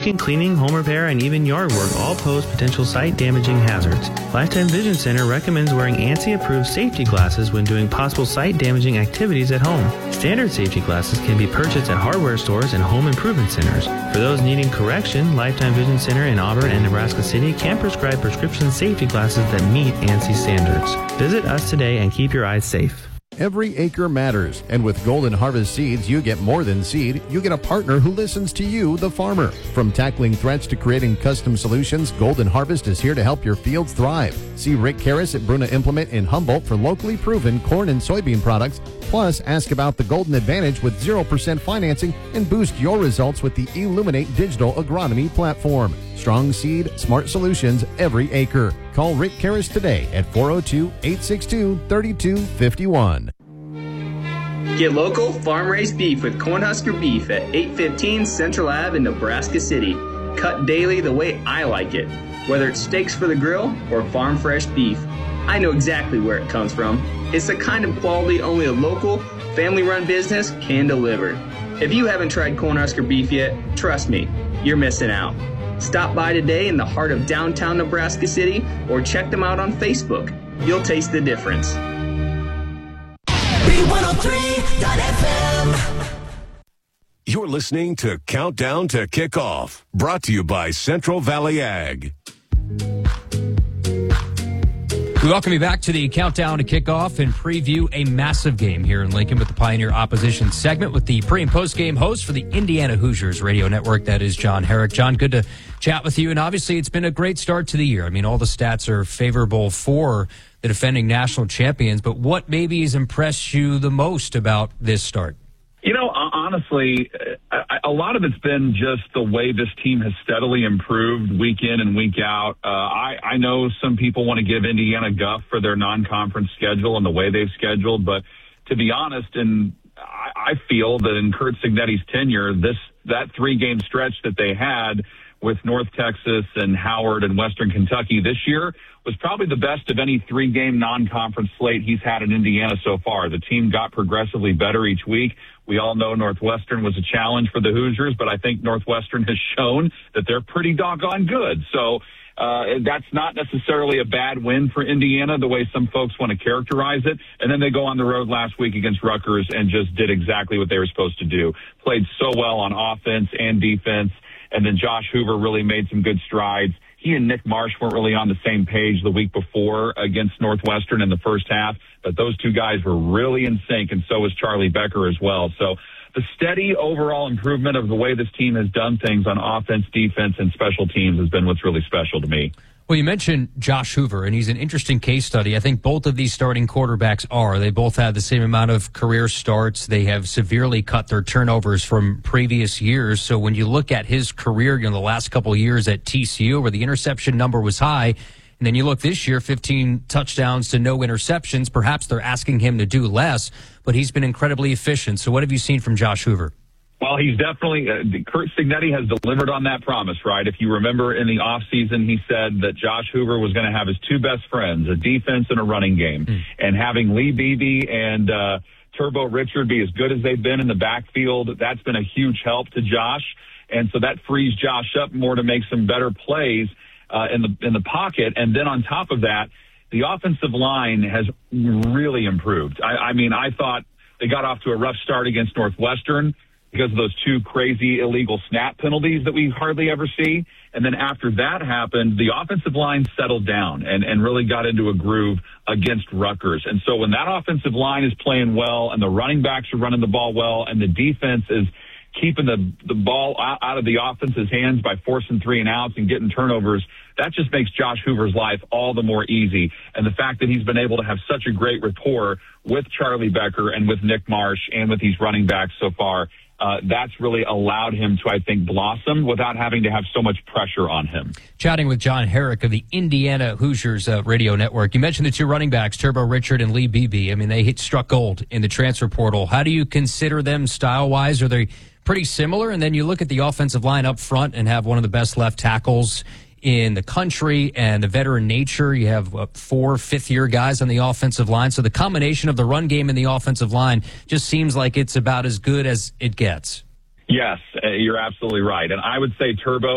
Cooking, cleaning, home repair, and even yard work all pose potential sight-damaging hazards. Lifetime Vision Center recommends wearing ANSI-approved safety glasses when doing possible sight-damaging activities at home. Standard safety glasses can be purchased at hardware stores and home improvement centers. For those needing correction, Lifetime Vision Center in Auburn and Nebraska City can prescribe prescription safety glasses that meet ANSI standards. Visit us today and keep your eyes safe. Every acre matters, and with Golden Harvest Seeds, you get more than seed. You get a partner who listens to you, the farmer. From tackling threats to creating custom solutions, Golden Harvest is here to help your fields thrive. See Rick Karras at Bruna Implement in Humboldt for locally proven corn and soybean products. Plus, ask about the Golden Advantage with 0% financing and boost your results with the Illuminate Digital Agronomy platform. Strong seed, smart solutions every acre. Call Rick Karras today at 402-862-3251. Get local, farm-raised beef with Cornhusker Beef at 815 Central Ave in Nebraska City. Cut daily the way I like it. Whether it's steaks for the grill or farm-fresh beef, I know exactly where it comes from. It's the kind of quality only a local, family-run business can deliver. If you haven't tried Cornhusker Beef yet, trust me, you're missing out. Stop by today in the heart of downtown Nebraska City or check them out on Facebook. You'll taste the difference. B103.FM. You're listening to Countdown to Kickoff, brought to you by Central Valley Ag. We welcome you back to the Countdown to Kickoff and preview a massive game here in Lincoln with the Pioneer Opposition segment with the pre- and post-game host for the Indiana Hoosiers radio network. That is John Herrick. John, good to chat with you. And obviously, it's been a great start to the year. I mean, all the stats are favorable for the defending national champions. But what maybe has impressed you the most about this start? You know, honestly, a lot of it's been just the way this team has steadily improved week in and week out. I know some people want to give Indiana guff for their non-conference schedule and the way they've scheduled, but to be honest, and I feel that in Curt Cignetti's tenure, that three-game stretch that they had with North Texas and Howard and Western Kentucky this year was probably the best of any three-game non-conference slate he's had in Indiana so far. The team got progressively better each week. We all know Northwestern was a challenge for the Hoosiers, but I think Northwestern has shown that they're pretty doggone good. So that's not necessarily a bad win for Indiana, the way some folks want to characterize it. And then they go on the road last week against Rutgers and just did exactly what they were supposed to do. Played so well on offense and defense. And then Josh Hoover really made some good strides. He and Nick Marsh weren't really on the same page the week before against Northwestern in the first half, but those two guys were really in sync, and so was Charlie Becker as well. So the steady overall improvement of the way this team has done things on offense, defense, and special teams has been what's really special to me. Well, you mentioned Josh Hoover, and he's an interesting case study. I think both of these starting quarterbacks are. They both have the same amount of career starts. They have severely cut their turnovers from previous years. So when you look at his career, the last couple of years at TCU, where the interception number was high, and then you look this year, 15 touchdowns to no interceptions. Perhaps they're asking him to do less, but he's been incredibly efficient. So what have you seen from Josh Hoover? Well, he's definitely Curt Cignetti has delivered on that promise, right? If you remember in the offseason, he said that Josh Hoover was going to have his two best friends, a defense and a running game. And having Lee Beebe and Turbo Richard be as good as they've been in the backfield, that's been a huge help to Josh. And so that frees Josh up more to make some better plays in the pocket. And then on top of that, the offensive line has really improved. I mean, I thought they got off to a rough start against Northwestern because of those two crazy illegal snap penalties that we hardly ever see. And then after that happened, the offensive line settled down and really got into a groove against Rutgers. And so when that offensive line is playing well and the running backs are running the ball well and the defense is keeping the ball out of the offense's hands by forcing 3 and outs and getting turnovers, that just makes Josh Hoover's life all the more easy. And the fact that he's been able to have such a great rapport with Charlie Becker and with Nick Marsh and with these running backs so far, that's really allowed him to, I think, blossom without having to have so much pressure on him. Chatting with John Herrick of the Indiana Hoosiers radio network. You mentioned the two running backs, Turbo Richard and Lee Beebe. I mean, they struck gold in the transfer portal. How do you consider them style-wise? Are they pretty similar? And then you look at the offensive line up front and have one of the best left tackles in the country and the veteran nature. You have 4 fifth-year guys on the offensive line. So the combination of the run game and the offensive line just seems like it's about as good as it gets. Yes, you're absolutely right. And I would say Turbo